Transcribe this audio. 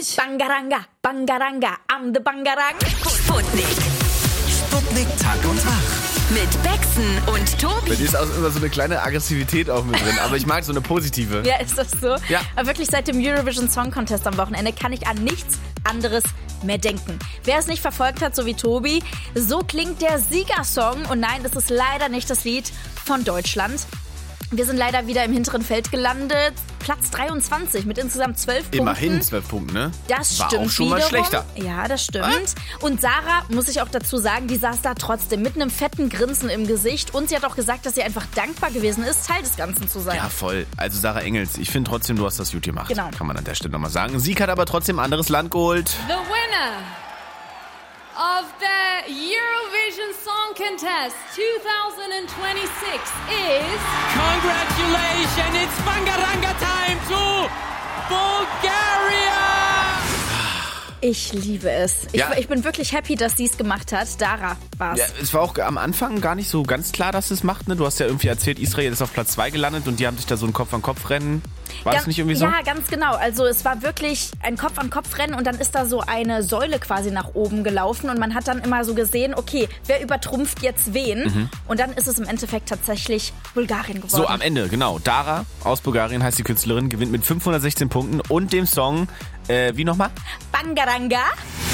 nicht. Bangaranga, Bangaranga, I'm the Bangarang. Sputnik. Sputnik Tag und Tag. Mit Bexen und Bei Tobi. dir ist auch immer so eine kleine Aggressivität auch mit drin, aber ich mag so eine positive. Ja, ist das so? Ja. Aber wirklich seit dem Eurovision Song Contest am Wochenende kann ich an nichts anderes mehr denken. Wer es nicht verfolgt hat, so wie Tobi, so klingt der Siegersong. Und nein, das ist leider nicht das Lied von Deutschland. Wir sind leider wieder im hinteren Feld gelandet. Platz 23 mit insgesamt 12 Immerhin Punkten. 12 Punkte, ne? Das War stimmt auch schon mal wiederum. schlechter. Ja, das stimmt. Und Sarah, muss ich auch dazu sagen, die saß da trotzdem mit einem fetten Grinsen im Gesicht. Und sie hat auch gesagt, dass sie einfach dankbar gewesen ist, Teil des Ganzen zu sein. Ja, voll. Also Sarah Engels, ich finde trotzdem, du hast das gut gemacht. Genau. Kann man an der Stelle nochmal sagen. Sieg hat aber trotzdem ein anderes Land geholt. The winner of the Eurovision Song Contest 2026 is... Congratulations, it's Bangaranga time to Bulgaria! Ich liebe es. Ja. Ich bin wirklich happy, dass sie es gemacht hat. Dara war's. Ja, es war auch am Anfang gar nicht so ganz klar, dass es macht. Ne? Du hast ja irgendwie erzählt, Israel ist auf Platz 2 gelandet und die haben sich da so ein Kopf-an-Kopf-Rennen. War das nicht irgendwie so? Ja, ganz genau. Also es war wirklich ein Kopf-an-Kopf-Rennen und dann ist da so eine Säule quasi nach oben gelaufen und man hat dann immer so gesehen, okay, wer übertrumpft jetzt wen? Und dann ist es im Endeffekt tatsächlich Bulgarien geworden. So, am Ende, genau. Dara aus Bulgarien heißt die Künstlerin, gewinnt mit 516 Punkten und dem Song, wie nochmal? Bangaranga.